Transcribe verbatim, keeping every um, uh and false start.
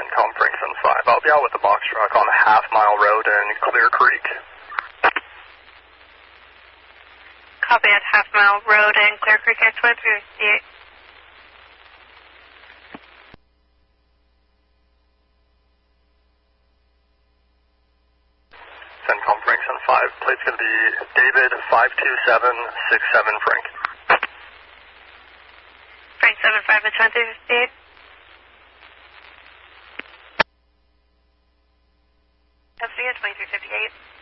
CENTCOM Frank seven five. I'll be out with the box truck on Half Mile Road in Clear Creek. Copy at Half Mile Road in Clear Creek, X Y three eight. CENTCOM Frank seven five. Plate's going to be David five two seven six seven Frank. Frank seven five at twenty fifty-eight. F C at twenty-three fifty-eight.